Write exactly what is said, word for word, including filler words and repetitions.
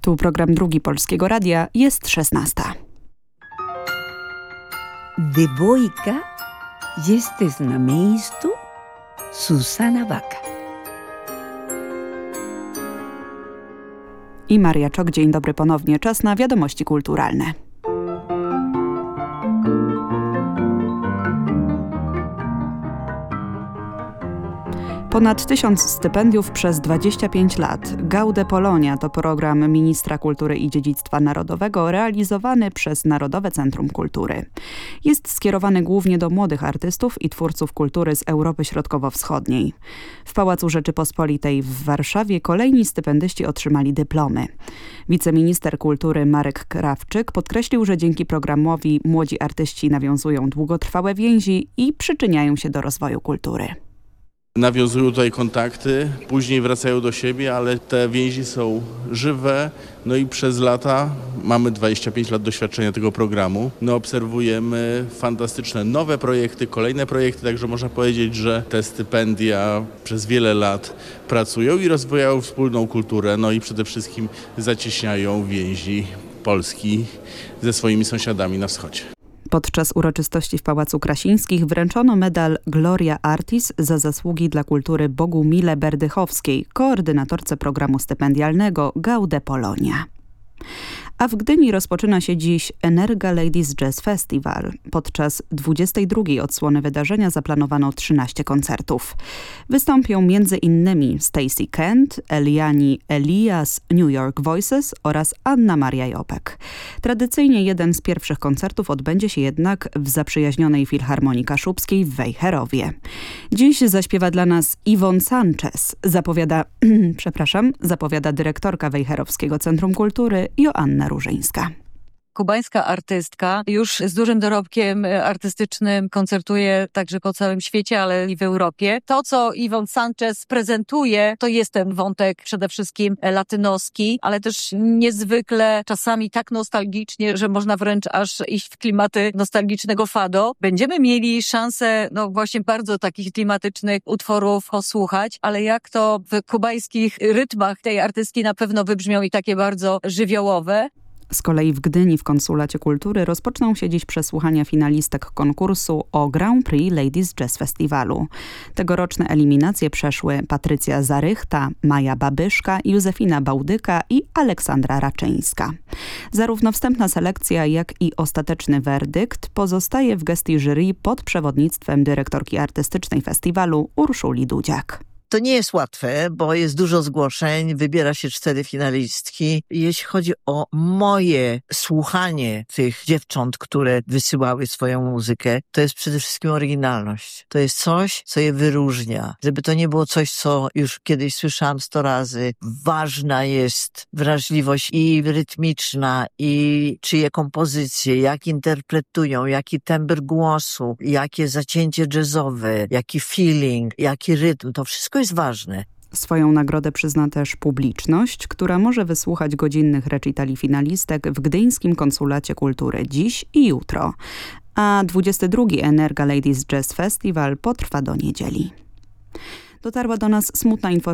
Tu program Drugi Polskiego Radia, jest szesnasta. Dwójka, jesteś na miejscu? Susana Waka. I Maria Czok, dzień dobry ponownie. Czas na wiadomości kulturalne. Ponad tysiąc stypendiów przez dwadzieścia pięć lat. Gaude Polonia to program Ministra Kultury i Dziedzictwa Narodowego realizowany przez Narodowe Centrum Kultury. Jest skierowany głównie do młodych artystów i twórców kultury z Europy Środkowo-Wschodniej. W Pałacu Rzeczypospolitej w Warszawie kolejni stypendyści otrzymali dyplomy. Wiceminister kultury Marek Krawczyk podkreślił, że dzięki programowi młodzi artyści nawiązują długotrwałe więzi i przyczyniają się do rozwoju kultury. Nawiązują tutaj kontakty, później wracają do siebie, ale te więzi są żywe. No i przez lata, mamy dwadzieścia pięć lat doświadczenia tego programu, no obserwujemy fantastyczne nowe projekty, kolejne projekty, także można powiedzieć, że te stypendia przez wiele lat pracują i rozwijają wspólną kulturę, no i przede wszystkim zacieśniają więzi Polski ze swoimi sąsiadami na wschodzie. Podczas uroczystości w Pałacu Krasińskich wręczono medal Gloria Artis za zasługi dla kultury Bogumile Berdychowskiej, koordynatorce programu stypendialnego Gaude Polonia. A w Gdyni rozpoczyna się dziś Energa Ladies Jazz Festival. Podczas dwudziestej drugiej odsłony wydarzenia zaplanowano trzynaście koncertów. Wystąpią między innymi Stacey Kent, Eliani Elias, New York Voices oraz Anna Maria Jopek. Tradycyjnie jeden z pierwszych koncertów odbędzie się jednak w zaprzyjaźnionej Filharmonii Kaszubskiej w Wejherowie. Dziś zaśpiewa dla nas Yvonne Sanchez, zapowiada, przepraszam, zapowiada dyrektorka Wejherowskiego Centrum Kultury Joanna Różyńska. Kubańska artystka, już z dużym dorobkiem artystycznym, koncertuje także po całym świecie, ale i w Europie. To, co Yvonne Sanchez prezentuje, to jest ten wątek przede wszystkim latynoski, ale też niezwykle czasami tak nostalgicznie, że można wręcz aż iść w klimaty nostalgicznego fado. Będziemy mieli szansę, no właśnie bardzo takich klimatycznych utworów posłuchać, ale jak to w kubańskich rytmach tej artystki na pewno wybrzmią i takie bardzo żywiołowe. Z kolei w Gdyni w Konsulacie Kultury rozpoczną się dziś przesłuchania finalistek konkursu o Grand Prix Ladies Jazz Festiwalu. Tegoroczne eliminacje przeszły Patrycja Zarychta, Maja Babyszka, Józefina Bałdyka i Aleksandra Raczyńska. Zarówno wstępna selekcja, jak i ostateczny werdykt pozostaje w gestii jury pod przewodnictwem dyrektorki artystycznej festiwalu Urszuli Dudziak. To nie jest łatwe, bo jest dużo zgłoszeń, wybiera się cztery finalistki. Jeśli chodzi o moje słuchanie tych dziewcząt, które wysyłały swoją muzykę, to jest przede wszystkim oryginalność. To jest coś, co je wyróżnia. Żeby to nie było coś, co już kiedyś słyszałam sto razy. Ważna jest wrażliwość i rytmiczna, i czyje kompozycje, jak interpretują, jaki tembr głosu, jakie zacięcie jazzowe, jaki feeling, jaki rytm. To wszystko jest ważne. Swoją nagrodę przyzna też publiczność, która może wysłuchać godzinnych recitali finalistek w Gdyńskim Konsulacie Kultury dziś i jutro. A dwudziesty drugi Energa Ladies Jazz Festival potrwa do niedzieli. Dotarła do nas smutna informacja.